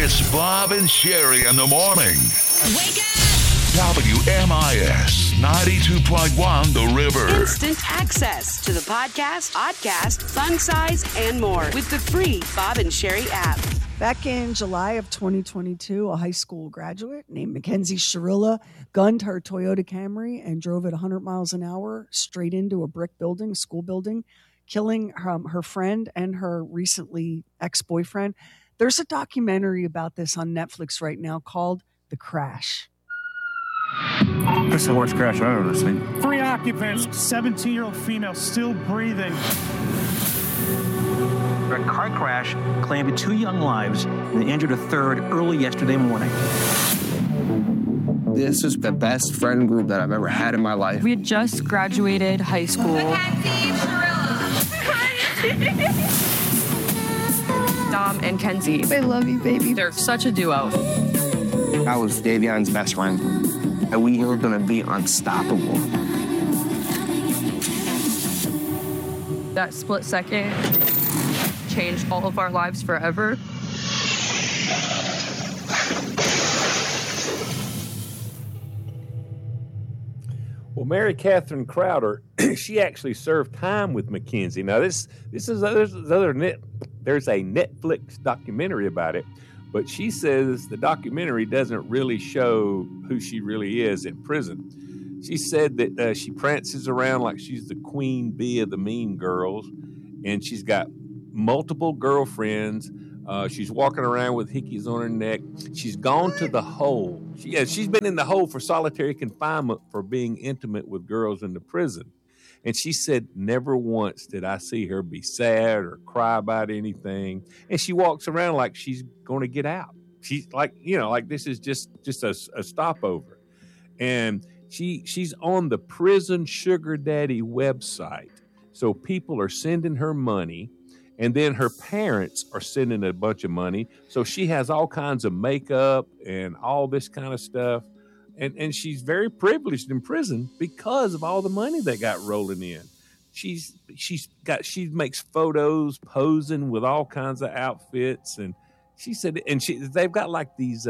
It's Bob and Sherry in the morning. Wake up! WMIS 92.1 The River. Instant access to the podcast, podcast, fun size, and more with the free Bob and Sherry app. Back in July of 2022, a high school graduate named Mackenzie Sharilla gunned her Toyota Camry and drove at 100 miles an hour straight into a brick building, school building, killing her friend and her recently ex-boyfriend. There's a documentary about this on Netflix right now called The Crash. This is the worst crash I've ever seen. 3 occupants, 17-year-old female still breathing. A car crash claimed 2 young lives and injured a third early yesterday morning. This is the best friend group that I've ever had in my life. We had just graduated high school. Dom and Kenzie. I love you, baby. They're such a duo. I was Davion's best friend, and we were going to be unstoppable. That split second changed all of our lives forever. Well, Mary Catherine Crowder, she actually served time with Mackenzie. Now, there's a Netflix documentary about it, but she says the documentary doesn't really show who she really is in prison. She said that she prances around like she's the queen bee of the Mean Girls, and she's got multiple girlfriends. She's walking around with hickeys on her neck. She's gone to the hole. She's been in the hole for solitary confinement for being intimate with girls in the prison. And she said, never once did I see her be sad or cry about anything. And she walks around like she's going to get out. She's like, like this is just a stopover. And she's on the Prison Sugar Daddy website. So people are sending her money. And then her parents are sending a bunch of money. So she has all kinds of makeup and all this kind of stuff. And she's very privileged in prison because of all the money they got rolling in. She makes photos posing with all kinds of outfits. And she said, they've got like these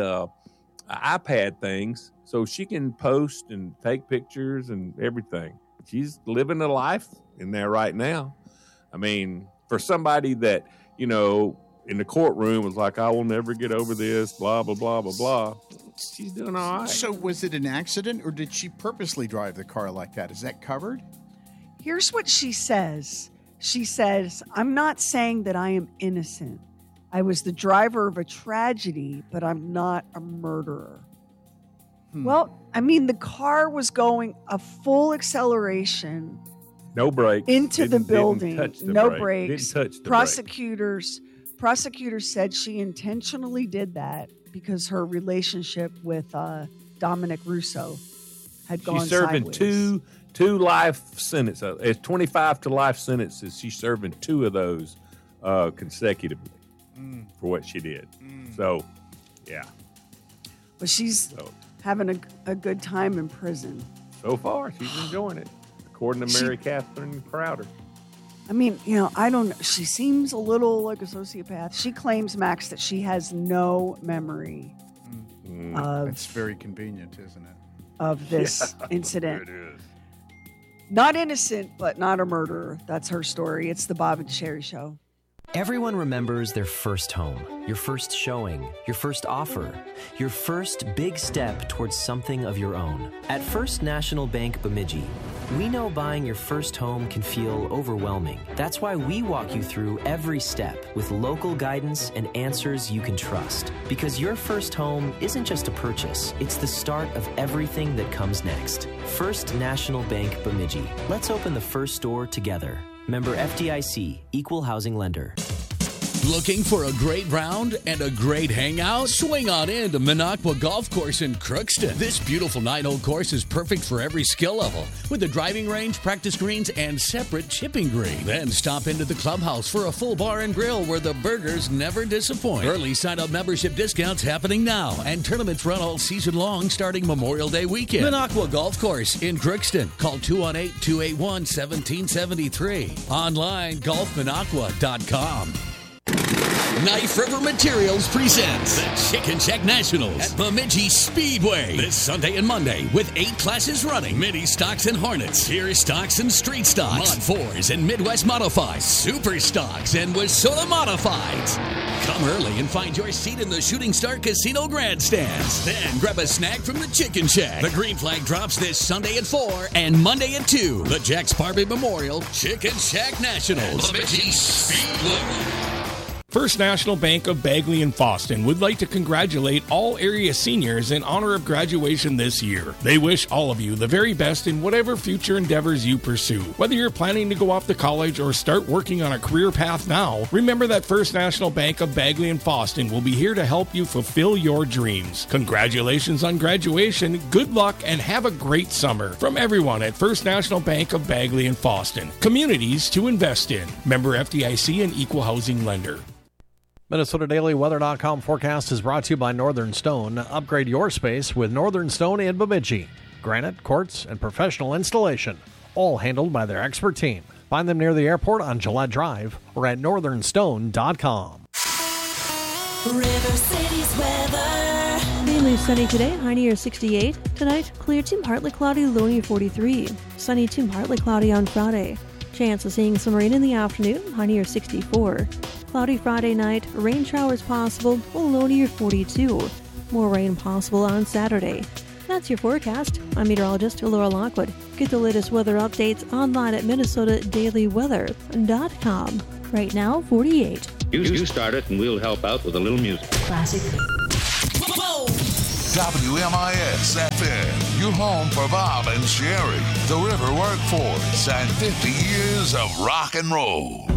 iPad things so she can post and take pictures and everything. She's living a life in there right now. I mean, for somebody that, in the courtroom was like, I will never get over this, blah, blah, blah, blah, blah. She's doing all right. So was it an accident or did she purposely drive the car like that? Is that covered? Here's what she says. She says, I'm not saying that I am innocent. I was the driver of a tragedy, but I'm not a murderer. Well, I mean, the car was going a full acceleration. No brakes. Into the building. No brake. brakes. Didn't touch the Prosecutors said she intentionally did that because her relationship with Dominic Russo had gone sideways. She's serving two life sentences. It's 25 to life sentences. She's serving 2 of those consecutively for what she did. So, yeah. But she's having a good time in prison. So far, she's enjoying it, according to Mary Catherine Crowder. I mean, I don't know. She seems a little like a sociopath. She claims, Max, that she has no memory of... It's very convenient, isn't it? Of this incident. It is. Not innocent, but not a murderer. That's her story. It's the Bob and Sherry Show. Everyone remembers their first home, your first showing, your first offer, your first big step towards something of your own. At First National Bank Bemidji, we know buying your first home can feel overwhelming. That's why we walk you through every step with local guidance and answers you can trust. Because your first home isn't just a purchase, it's the start of everything that comes next. First National Bank Bemidji. Let's open the first door together. Member FDIC, Equal Housing Lender. Looking for a great round and a great hangout? Swing on in to Minocqua Golf Course in Crookston. This beautiful 9-hole course is perfect for every skill level, with a driving range, practice greens, and separate chipping green. Then stop into the clubhouse for a full bar and grill where the burgers never disappoint. Early sign-up membership discounts happening now, and tournaments run all season long starting Memorial Day weekend. Minocqua Golf Course in Crookston. Call 218-281-1773. Online, golfminocqua.com. Knife River Materials presents the Chicken Shack Nationals at Bemidji Speedway this Sunday and Monday with 8 classes running. Mini stocks and Hornets, Tier stocks and Street stocks, Mod 4s and Midwest Modifieds, Super stocks and Wissota Modifieds. Come early and find your seat in the Shooting Star Casino grandstands. Then grab a snack from the Chicken Shack. The green flag drops this Sunday at 4 and Monday at 2. The Jack Sparby Memorial Chicken Shack Nationals. Bemidji Speedway. First National Bank of Bagley and Foston would like to congratulate all area seniors in honor of graduation this year. They wish all of you the very best in whatever future endeavors you pursue. Whether you're planning to go off to college or start working on a career path now, remember that First National Bank of Bagley and Foston will be here to help you fulfill your dreams. Congratulations on graduation, good luck, and have a great summer. From everyone at First National Bank of Bagley and Foston. Communities to invest in. Member FDIC and Equal Housing Lender. MinnesotaDailyWeather.com forecast is brought to you by Northern Stone. Upgrade your space with Northern Stone in Bemidji. Granite, quartz, and professional installation, all handled by their expert team. Find them near the airport on Gillette Drive or at northernstone.com. River City's weather. Mainly sunny today, high near 68. Tonight, clear to partly cloudy, low near 43. Sunny to partly cloudy on Friday. Chance of seeing some rain in the afternoon, high near 64. Cloudy Friday night, rain showers possible, low near 42. More rain possible on Saturday. That's your forecast. I'm meteorologist Laura Lockwood. Get the latest weather updates online at MinnesotaDailyWeather.com. Right now, 48. You start it and we'll help out with a little music. Classic. WMIS FM, your home for Bob and Sherry, the River Workforce, and 50 years of rock and roll.